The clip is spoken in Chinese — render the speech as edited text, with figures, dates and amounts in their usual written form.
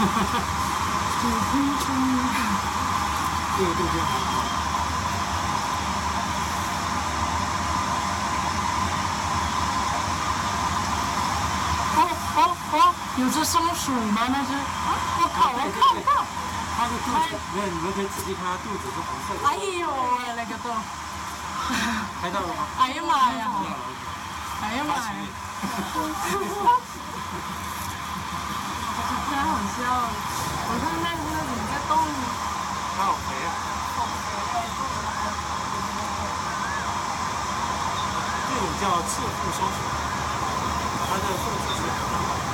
这个肚子好。 有只松鼠吗？那是啊！我靠！ 它的肚子，没有，你们可以仔细看，它肚子是红色的。 哎呦喂，那个都， 拍到了吗？ 哎呀妈呀！ 拍到了， 哎呀妈呀！太好笑了！我看那怎么在动呢？ 它好肥啊！这种叫侧腹松鼠，它的腹肌是很大的。